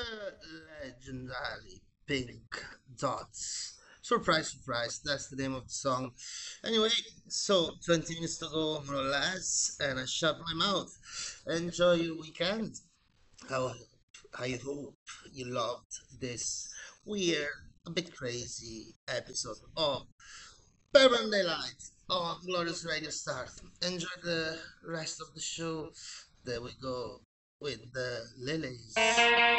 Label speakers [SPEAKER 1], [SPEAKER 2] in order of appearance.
[SPEAKER 1] legendary Pink Dots. Surprise, surprise, that's the name of the song. Anyway, so 20 minutes to go, more or less, and I shut my mouth. Enjoy your weekend. I, I hope you loved this weird, a bit crazy episode of Permanent Daylight on Glorious Radio Star. Enjoy the rest of the show. There we go with the lilies.